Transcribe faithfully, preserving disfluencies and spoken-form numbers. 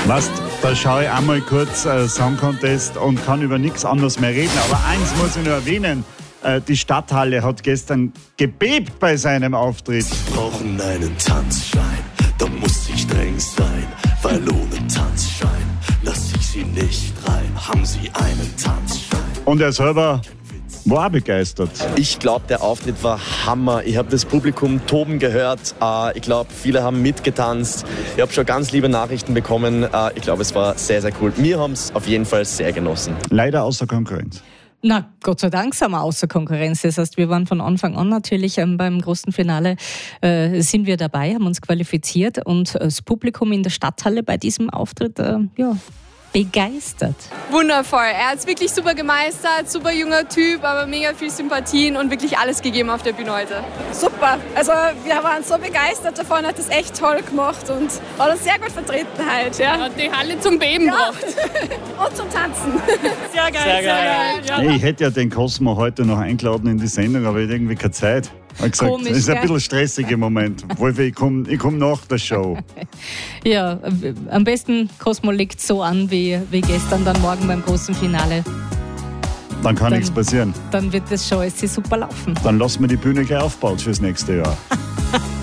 Weißt, da schaue ich einmal kurz äh, Song Contest und kann über nichts anderes mehr reden. Aber eins muss ich nur erwähnen. Äh, die Stadthalle hat gestern gebebt bei seinem Auftritt. Sie brauchen einen Tanzschein, da muss ich streng sein, weil ohne Tanzschein lass ich sie nicht rein. Haben Sie einen Tanzschein? Und er selber war auch begeistert. Ich glaube, der Auftritt war Hammer. Ich habe das Publikum toben gehört. Ich glaube, viele haben mitgetanzt. Ich habe schon ganz liebe Nachrichten bekommen. Ich glaube, es war sehr, sehr cool. Wir haben es auf jeden Fall sehr genossen. Leider außer Konkurrenz. Na, Gott sei Dank sind wir außer Konkurrenz. Das heißt, wir waren von Anfang an natürlich ähm, beim großen Finale äh, sind wir dabei, haben uns qualifiziert und das Publikum in der Stadthalle bei diesem Auftritt, äh, ja, begeistert. Wundervoll. Er hat es wirklich super gemeistert, super junger Typ, aber mega viel Sympathien und wirklich alles gegeben auf der Bühne heute. Super. Also wir waren so begeistert davon, hat das echt toll gemacht und war uns sehr gut vertreten halt. Ja. Hat die Halle zum Beben Ja. gebracht. Und zum Tanzen. Sehr geil, sehr, geil. Ja. Hey, ich hätte ja den Cosmo heute noch eingeladen in die Sendung, aber ich hatte irgendwie keine Zeit. Ich habe gesagt, Komisch, das ist ein gell? bisschen stressig im Moment. Wolf, ich komme ich komm nach der Show. Ja, äh, am besten Cosmo legt so an wie, wie gestern, dann morgen beim großen Finale. Dann kann Dann- nichts passieren. Dann wird das Show super laufen. Dann lassen wir die Bühne gleich aufbauen fürs nächste Jahr.